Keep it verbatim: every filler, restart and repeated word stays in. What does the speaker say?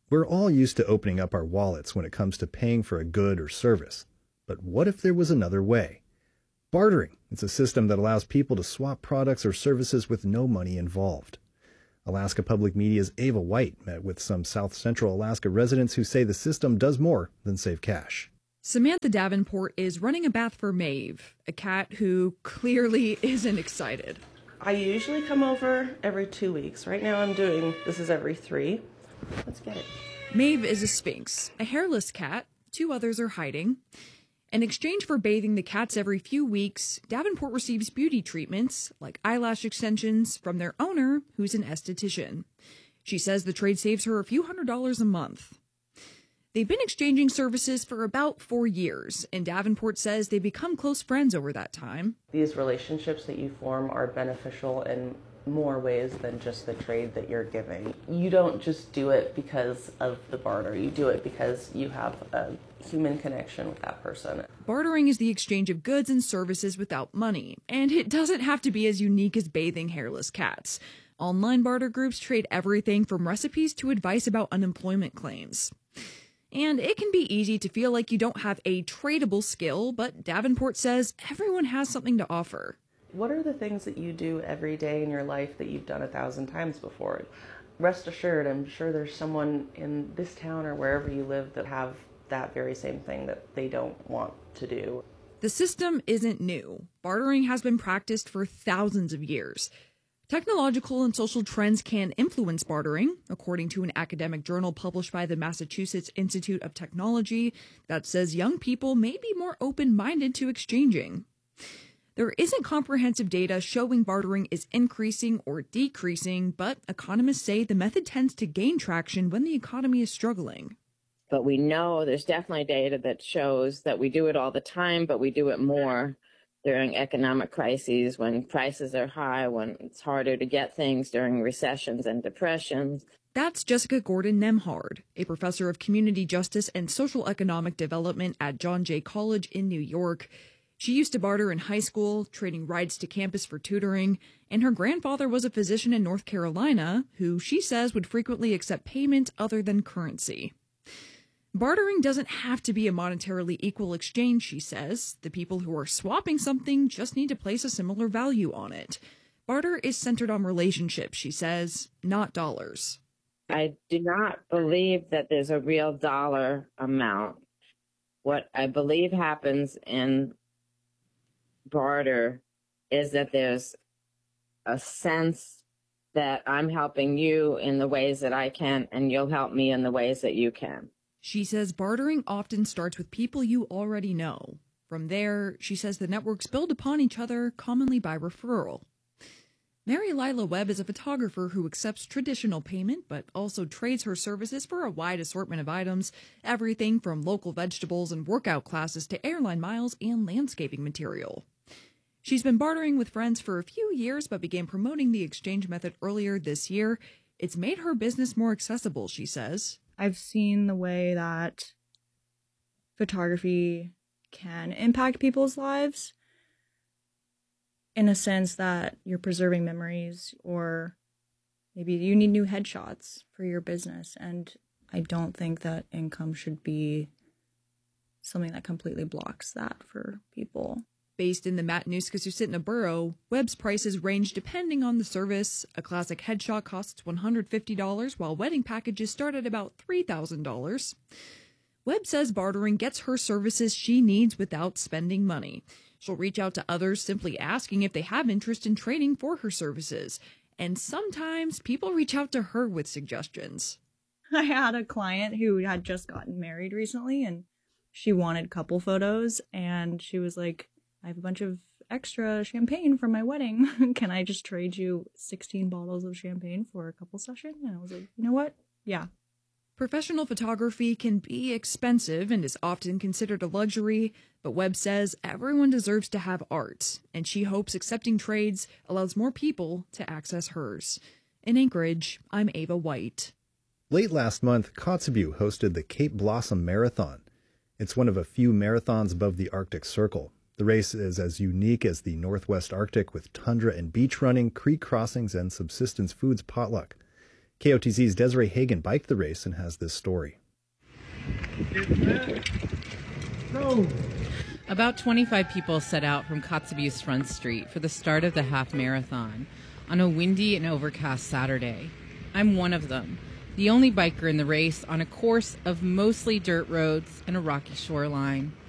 We're all used to opening up our wallets when it comes to paying for a good or service. But what if there was another way? Bartering. It's a system that allows people to swap products or services with no money involved. Alaska Public Media's Ava White met with some South Central Alaska residents who say the system does more than save cash. Samantha Davenport is running a bath for Maeve, a cat who clearly isn't excited. I usually come over every two weeks. Right now I'm doing, this is every three. Let's get it. Maeve is a Sphinx, a hairless cat. Two others are hiding. In exchange for bathing the cats every few weeks, Davenport receives beauty treatments, like eyelash extensions, from their owner, who's an esthetician. She says the trade saves her a few hundred dollars a month. They've been exchanging services for about four years, and Davenport says they become close friends over that time. These relationships that you form are beneficial in more ways than just the trade that you're giving. You don't just do it because of the barter. You do it because you have a human connection with that person. Bartering is the exchange of goods and services without money, and it doesn't have to be as unique as bathing hairless cats. Online barter groups trade everything from recipes to advice about unemployment claims. And it can be easy to feel like you don't have a tradable skill, but Davenport says everyone has something to offer. What are the things that you do every day in your life that you've done a thousand times before? Rest assured, I'm sure there's someone in this town or wherever you live that have that very same thing that they don't want to do. The system isn't new. Bartering has been practiced for thousands of years. Technological and social trends can influence bartering, according to an academic journal published by the Massachusetts Institute of Technology that says young people may be more open-minded to exchanging. There isn't comprehensive data showing bartering is increasing or decreasing, but economists say the method tends to gain traction when the economy is struggling. But we know there's definitely data that shows that we do it all the time, but we do it more during economic crises, when prices are high, when it's harder to get things, during recessions and depressions. That's Jessica Gordon-Nemhard, a professor of community justice and social economic development at John Jay College in New York. She used to barter in high school, trading rides to campus for tutoring, and her grandfather was a physician in North Carolina who she says would frequently accept payment other than currency. Bartering doesn't have to be a monetarily equal exchange, she says. The people who are swapping something just need to place a similar value on it. Barter is centered on relationships, she says, not dollars. I do not believe that there's a real dollar amount. What I believe happens in barter is that there's a sense that I'm helping you in the ways that I can, and you'll help me in the ways that you can. She says bartering often starts with people you already know. From there, she says the networks build upon each other, commonly by referral. Mary Lila Webb is a photographer who accepts traditional payment, but also trades her services for a wide assortment of items, everything from local vegetables and workout classes to airline miles and landscaping material. She's been bartering with friends for a few years, but began promoting the exchange method earlier this year. It's made her business more accessible, she says. I've seen the way that photography can impact people's lives in a sense that you're preserving memories, or maybe you need new headshots for your business. And I don't think that income should be something that completely blocks that for people. Based in the Matanuska-Susitna borough, Webb's prices range depending on the service. A classic headshot costs one hundred fifty dollars, while wedding packages start at about three thousand dollars. Webb says bartering gets her services she needs without spending money. She'll reach out to others simply asking if they have interest in trading for her services. And sometimes people reach out to her with suggestions. I had a client who had just gotten married recently, and she wanted couple photos, and she was like, I have a bunch of extra champagne for my wedding. Can I just trade you sixteen bottles of champagne for a couple session? And I was like, you know what? Yeah. Professional photography can be expensive and is often considered a luxury, but Webb says everyone deserves to have art, and she hopes accepting trades allows more people to access hers. In Anchorage, I'm Ava White. Late last month, Kotzebue hosted the Cape Blossom Marathon. It's one of a few marathons above the Arctic Circle. The race is as unique as the Northwest Arctic, with tundra and beach running, creek crossings, and subsistence foods potluck. K O T Z's Desiree Hagen biked the race and has this story. About twenty-five people set out from Kotzebue's Front Street for the start of the half marathon on a windy and overcast Saturday. I'm one of them, the only biker in the race on a course of mostly dirt roads and a rocky shoreline.